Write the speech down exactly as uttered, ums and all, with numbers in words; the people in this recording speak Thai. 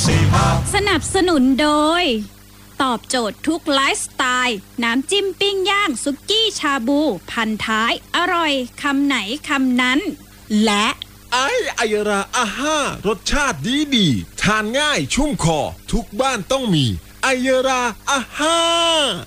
สนับสนุนโดยตอบโจทย์ทุกไลฟ์สไตล์น้ำจิ้มปิ้งย่างสุกี้ชาบูพันท้ายอร่อยคำไหนคำนั้นและไอไอยราอาห้ารสชาติดีดีทานง่ายชุ่มคอทุกบ้านต้องมีไอยราอาห้า